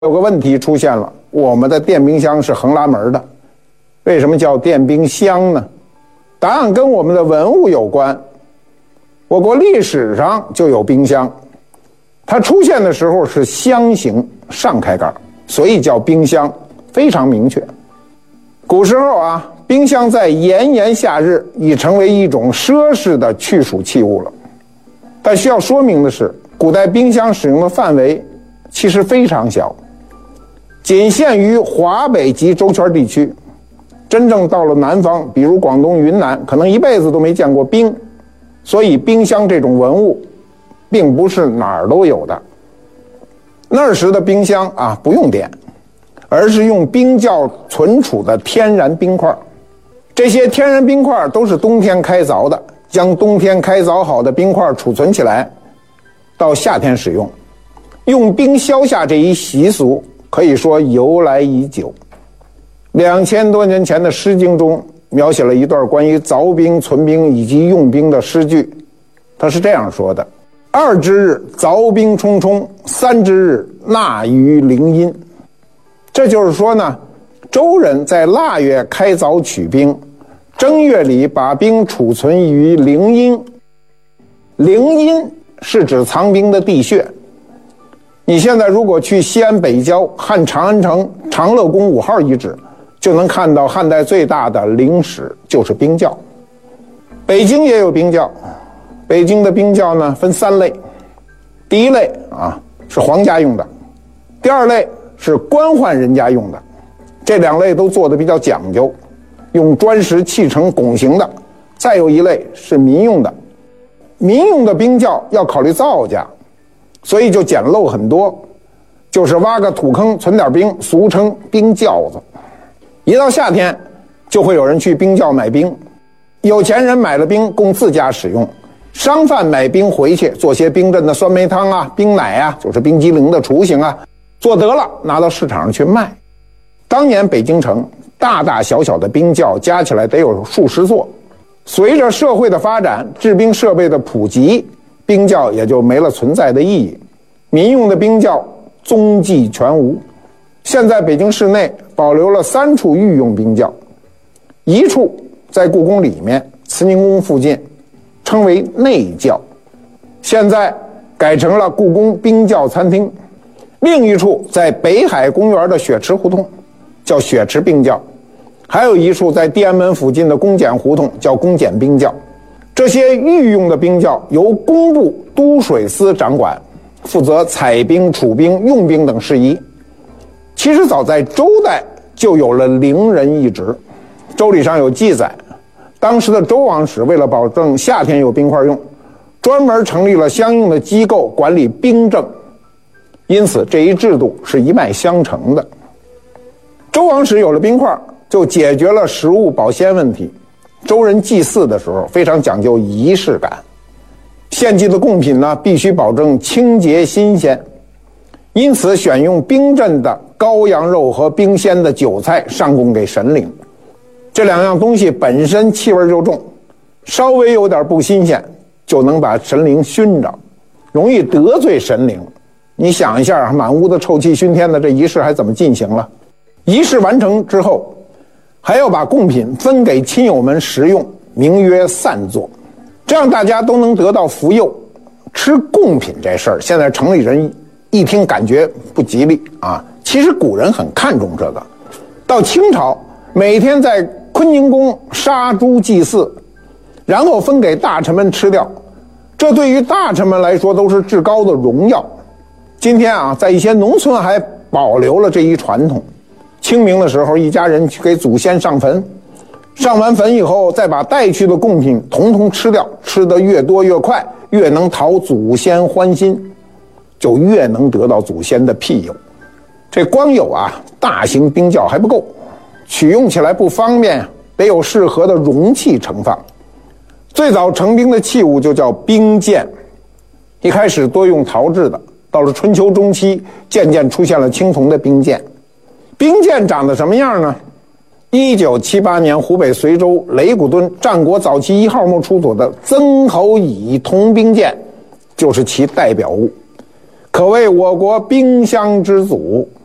有个问题出现了，我们的电冰箱是横拉门的，为什么叫电冰箱呢？答案跟我们的文物有关。我国历史上就有冰箱，它出现的时候是箱形上开盖，所以叫冰箱，非常明确。古时候啊，冰箱在炎炎夏日已成为一种奢侈的去暑器物了。但需要说明的是，古代冰箱使用的范围其实非常小，仅限于华北及周圈地区。真正到了南方，比如广东、云南，可能一辈子都没见过冰，所以冰箱这种文物并不是哪儿都有的。那时的冰箱啊，不用电，而是用冰窖存储的天然冰块。这些天然冰块都是冬天开凿的，将冬天开凿好的冰块储存起来，到夏天使用。用冰消夏这一习俗可以说由来已久。2000多年前的《诗经》中描写了一段关于凿冰、存冰以及用冰的诗句，他是这样说的：二之日，凿冰冲冲；三之日，纳于陵阴。这就是说呢，周人在腊月开凿取冰，正月里把冰储存于陵阴。陵阴是指藏冰的地穴。你现在如果去西安北郊汉长安城长乐宫5号遗址，就能看到汉代最大的陵室，就是冰窖。北京也有冰窖，北京的冰窖呢分3类，第一类啊是皇家用的，第二类是官宦人家用的，这2类都做得比较讲究，用砖石砌成拱形的。再有一类是民用的，民用的冰窖要考虑造价，所以就简陋很多，就是挖个土坑存点冰，俗称冰窖子。一到夏天，就会有人去冰窖买冰，有钱人买了冰供自家使用，商贩买冰回去做些冰镇的酸梅汤啊、冰奶啊，就是冰激凌的雏形啊，做得了拿到市场上去卖。当年北京城大大小小的冰窖加起来得有数十座，随着社会的发展，制冰设备的普及，冰窖也就没了存在的意义，民用的冰窖踪迹全无。现在北京市内保留了3处御用冰窖，一处在故宫里面慈宁宫附近，称为内窖，现在改成了故宫冰窖餐厅；另一处在北海公园的雪池胡同，叫雪池冰窖；还有一处在地安门附近的公检胡同，叫公检冰窖。这些御用的冰窖由工部都水司掌管，负责采冰、储冰、用冰等事宜。其实早在周代就有了陵人一职，周礼上有记载，当时的周王室为了保证夏天有冰块用，专门成立了相应的机构管理冰政，因此这一制度是一脉相承的。周王室有了冰块，就解决了食物保鲜问题。周人祭祀的时候非常讲究仪式感，献祭的贡品呢必须保证清洁新鲜，因此选用冰镇的羔羊肉和冰鲜的韭菜上供给神灵。这2样东西本身气味就重，稍微有点不新鲜就能把神灵熏着，容易得罪神灵。你想一下，满屋的臭气熏天的，这仪式还怎么进行了？仪式完成之后，还要把贡品分给亲友们食用，名曰散作，这样大家都能得到福佑。吃贡品这事儿，现在城里人一听感觉不吉利啊。其实古人很看重这个。到清朝，每天在坤宁宫杀猪祭祀，然后分给大臣们吃掉，这对于大臣们来说都是至高的荣耀。今天啊，在一些农村还保留了这一传统。清明的时候，一家人去给祖先上坟，上完坟以后，再把带去的贡品统统吃掉，吃得越多越快，越能讨祖先欢心，就越能得到祖先的庇佑。这光有大型冰窖还不够，取用起来不方便，得有适合的容器盛放。最早成冰的器物就叫冰鉴，一开始多用陶制的，到了春秋中期，渐渐出现了青铜的冰鉴。冰鉴长得什么样呢？1978年湖北随州雷鼓墩战国早期1号墓出土的曾侯乙铜冰鉴就是其代表物，可谓我国冰箱之祖。